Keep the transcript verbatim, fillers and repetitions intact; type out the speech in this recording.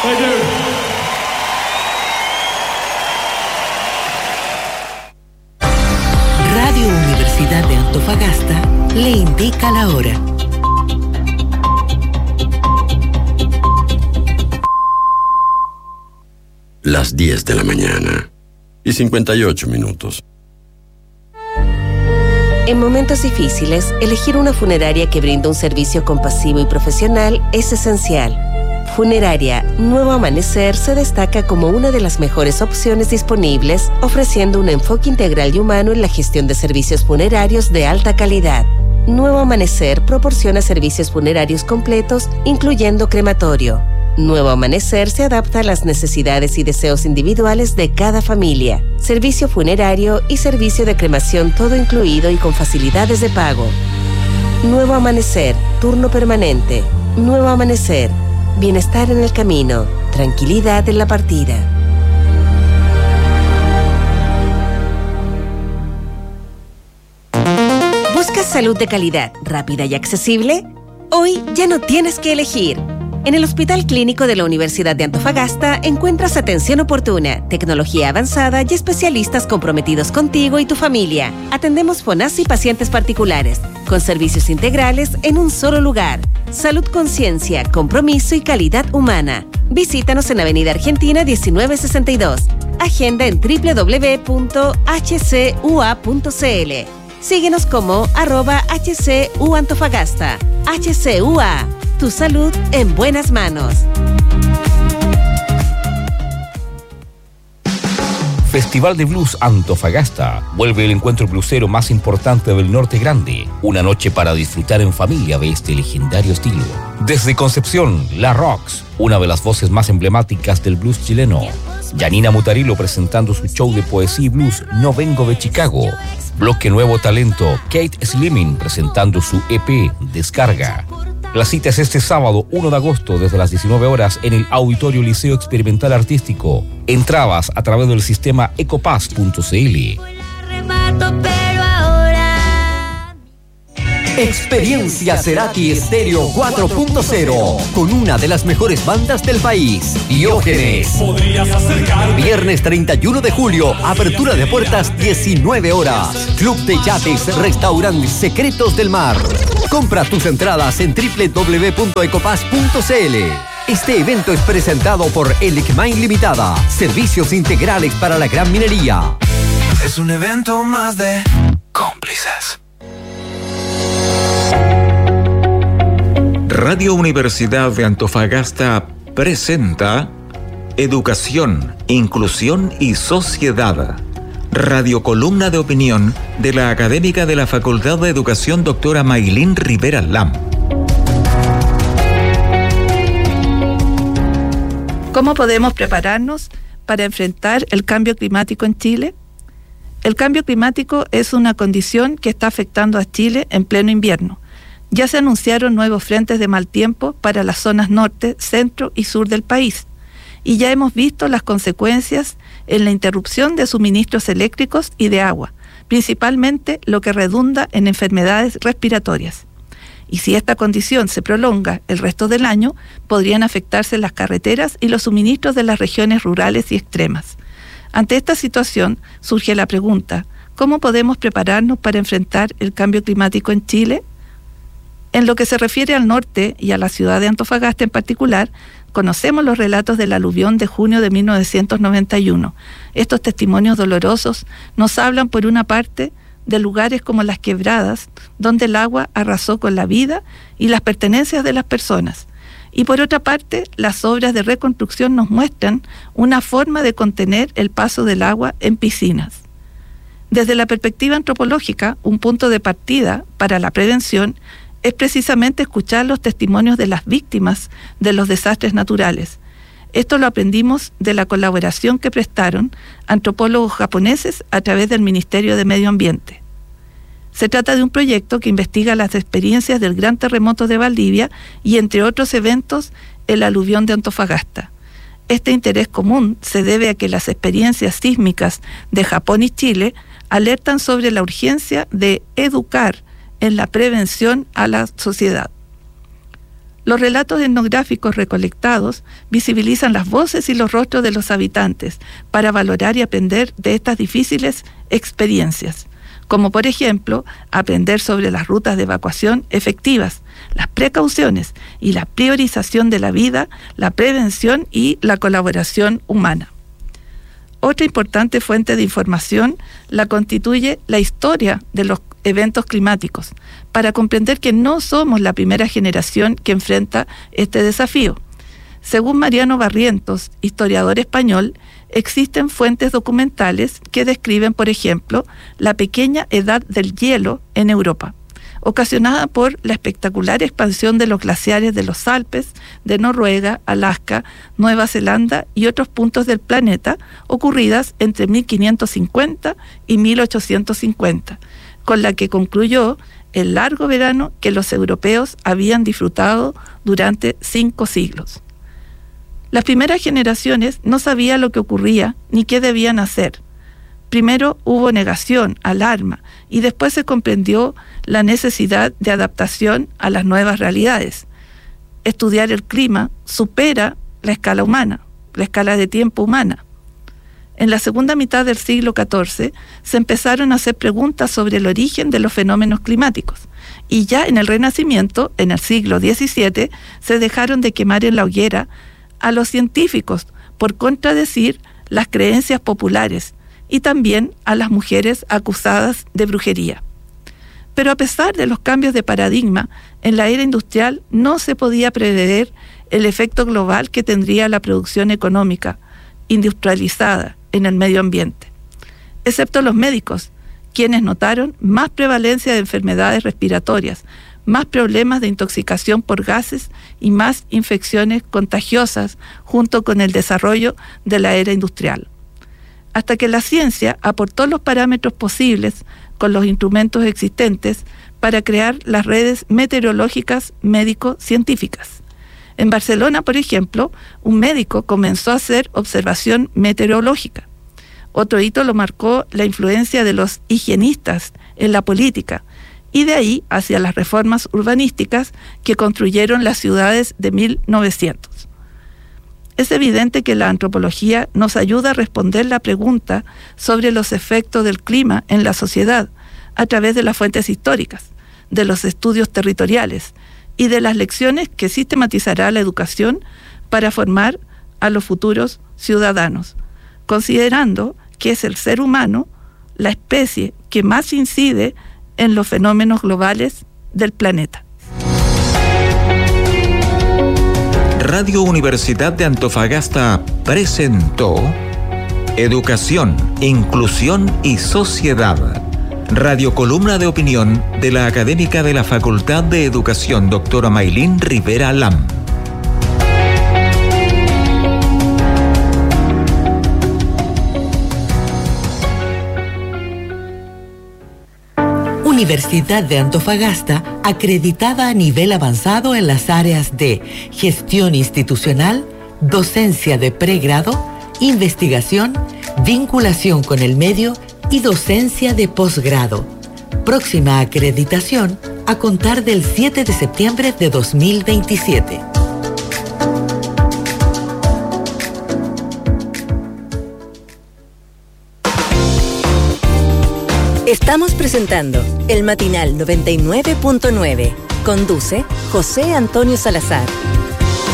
Thank you. Radio Universidad de Antofagasta le indica la hora. Las diez de la mañana y cincuenta y ocho minutos. En momentos difíciles, elegir una funeraria que brinda un servicio compasivo y profesional es esencial. Funeraria Nuevo Amanecer se destaca como una de las mejores opciones disponibles, ofreciendo un enfoque integral y humano en la gestión de servicios funerarios de alta calidad. Nuevo Amanecer proporciona servicios funerarios completos, incluyendo crematorio. Nuevo Amanecer se adapta a las necesidades y deseos individuales de cada familia. Servicio funerario y servicio de cremación todo incluido y con facilidades de pago. Nuevo Amanecer, turno permanente. Nuevo Amanecer, bienestar en el camino, tranquilidad en la partida. ¿Buscas salud de calidad, rápida y accesible? Hoy ya no tienes que elegir. En el Hospital Clínico de la Universidad de Antofagasta encuentras atención oportuna, tecnología avanzada y especialistas comprometidos contigo y tu familia. Atendemos FONASA y pacientes particulares, con servicios integrales en un solo lugar. Salud, conciencia, compromiso y calidad humana. Visítanos en Avenida Argentina diecinueve sesenta y dos. Agenda en doble u doble u doble u punto h c u a punto c l. Síguenos como arroba H C U Antofagasta. H C U A. Tu salud en buenas manos. Festival de Blues Antofagasta. Vuelve el encuentro blusero más importante del Norte Grande. Una noche para disfrutar en familia de este legendario estilo. Desde Concepción, La Rocks, una de las voces más emblemáticas del blues chileno. Janina Mutarilo presentando su show de poesía y blues No Vengo de Chicago. Bloque Nuevo Talento, Kate Slimming presentando su E P Descarga. La cita es este sábado uno de agosto desde las diecinueve horas en el Auditorio Liceo Experimental Artístico. Entradas a través del sistema ecopass punto c l. Experiencia Cerati Estéreo cuatro punto cero con una de las mejores bandas del país, Diógenes. Viernes treinta y uno de julio, apertura de puertas diecinueve horas. Club de Yates, Restaurante Secretos del Mar. Compra tus entradas en doble u doble u doble u punto ecopass punto c l. Este evento es presentado por Elecmine Limitada, servicios integrales para la gran minería. Es un evento más de cómplices. Radio Universidad de Antofagasta presenta Educación, Inclusión y Sociedad. Radiocolumna de opinión de la académica de la Facultad de Educación, doctora Maylin Rivera Lam. ¿Cómo podemos prepararnos para enfrentar el cambio climático en Chile? El cambio climático es una condición que está afectando a Chile en pleno invierno. Ya se anunciaron nuevos frentes de mal tiempo para las zonas norte, centro y sur del país. Y ya hemos visto las consecuencias en la interrupción de suministros eléctricos y de agua, principalmente lo que redunda en enfermedades respiratorias. Y si esta condición se prolonga el resto del año, podrían afectarse las carreteras y los suministros de las regiones rurales y extremas. Ante esta situación surge la pregunta, ¿cómo podemos prepararnos para enfrentar el cambio climático en Chile? En lo que se refiere al norte y a la ciudad de Antofagasta en particular, conocemos los relatos del aluvión de junio de mil novecientos noventa y uno. Estos testimonios dolorosos nos hablan, por una parte, de lugares como las quebradas, donde el agua arrasó con la vida y las pertenencias de las personas. Y por otra parte, las obras de reconstrucción nos muestran una forma de contener el paso del agua en piscinas. Desde la perspectiva antropológica, un punto de partida para la prevención es precisamente escuchar los testimonios de las víctimas de los desastres naturales. Esto lo aprendimos de la colaboración que prestaron antropólogos japoneses a través del Ministerio de Medio Ambiente. Se trata de un proyecto que investiga las experiencias del gran terremoto de Valdivia y, entre otros eventos, el aluvión de Antofagasta. Este interés común se debe a que las experiencias sísmicas de Japón y Chile alertan sobre la urgencia de educar en la prevención a la sociedad. Los relatos etnográficos recolectados visibilizan las voces y los rostros de los habitantes para valorar y aprender de estas difíciles experiencias, como por ejemplo aprender sobre las rutas de evacuación efectivas, las precauciones y la priorización de la vida, la prevención y la colaboración humana. Otra importante fuente de información la constituye la historia de los eventos climáticos, para comprender que no somos la primera generación que enfrenta este desafío. Según Mariano Barrientos, historiador español, existen fuentes documentales que describen, por ejemplo, la pequeña edad del hielo en Europa, ocasionada por la espectacular expansión de los glaciares de los Alpes, de Noruega, Alaska, Nueva Zelanda y otros puntos del planeta, ocurridas entre mil quinientos cincuenta y mil ochocientos cincuenta, con la que concluyó el largo verano que los europeos habían disfrutado durante cinco siglos. Las primeras generaciones no sabían lo que ocurría ni qué debían hacer. Primero hubo negación, alarma, y después se comprendió la necesidad de adaptación a las nuevas realidades. Estudiar el clima supera la escala humana, la escala de tiempo humana. En la segunda mitad del siglo catorce se empezaron a hacer preguntas sobre el origen de los fenómenos climáticos, y ya en el Renacimiento, en el siglo diecisiete, se dejaron de quemar en la hoguera a los científicos por contradecir las creencias populares, y también a las mujeres acusadas de brujería. Pero a pesar de los cambios de paradigma, en la era industrial no se podía prever el efecto global que tendría la producción económica industrializada en el medio ambiente, excepto los médicos, quienes notaron más prevalencia de enfermedades respiratorias, más problemas de intoxicación por gases y más infecciones contagiosas junto con el desarrollo de la era industrial. Hasta que la ciencia aportó los parámetros posibles con los instrumentos existentes para crear las redes meteorológicas médico-científicas. En Barcelona, por ejemplo, un médico comenzó a hacer observación meteorológica. Otro hito lo marcó la influencia de los higienistas en la política, y de ahí hacia las reformas urbanísticas que construyeron las ciudades de mil novecientos. Es evidente que la antropología nos ayuda a responder la pregunta sobre los efectos del clima en la sociedad a través de las fuentes históricas, de los estudios territoriales y de las lecciones que sistematizará la educación para formar a los futuros ciudadanos, considerando que es el ser humano la especie que más incide en los fenómenos globales del planeta. Radio Universidad de Antofagasta presentó Educación, Inclusión y Sociedad. Radio Columna de Opinión de la académica de la Facultad de Educación, doctora Maylin Rivera Lam. Universidad de Antofagasta, acreditada a nivel avanzado en las áreas de gestión institucional, docencia de pregrado, investigación, vinculación con el medio y docencia de posgrado. Próxima acreditación a contar del siete de septiembre de dos mil veintisiete. Estamos presentando el Matinal noventa y nueve punto nueve. Conduce José Antonio Salazar.